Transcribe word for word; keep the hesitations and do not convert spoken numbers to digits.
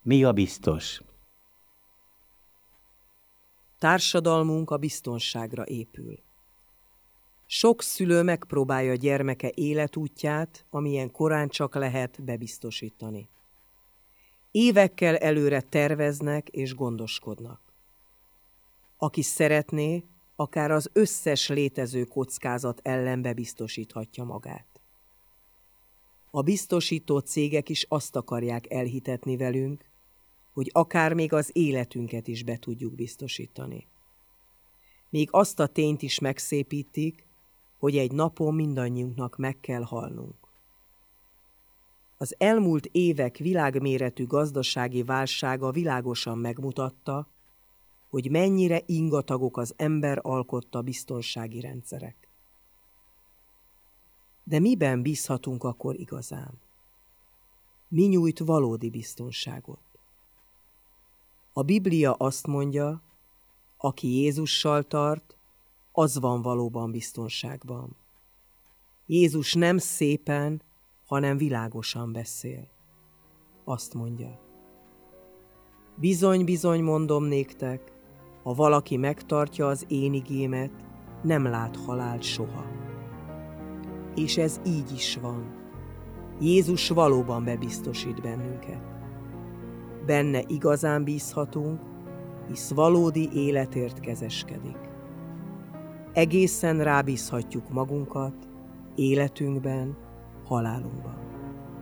Mi a biztos? Társadalmunk a biztonságra épül. Sok szülő megpróbálja gyermeke életútját, amilyen korán csak lehet, bebiztosítani. Évekkel előre terveznek és gondoskodnak. Aki szeretné, akár az összes létező kockázat ellen bebiztosíthatja magát. A biztosító cégek is azt akarják elhitetni velünk, hogy akár még az életünket is be tudjuk biztosítani. Még azt a tényt is megszépítik, hogy egy napon mindannyiunknak meg kell halnunk. Az elmúlt évek világméretű gazdasági válsága világosan megmutatta, hogy mennyire ingatagok az ember alkotta biztonsági rendszerek. De miben bízhatunk akkor igazán? Mi nyújt valódi biztonságot? A Biblia azt mondja, aki Jézussal tart, az van valóban biztonságban. Jézus nem szépen, hanem világosan beszél. Azt mondja, bizony-bizony mondom néktek, ha valaki megtartja az én igémet, nem lát halált soha. És ez így is van. Jézus valóban bebiztosít bennünket. Benne igazán bízhatunk, hisz valódi életért kezeskedik. Egészen rábízhatjuk magunkat életünkben, halálunkban.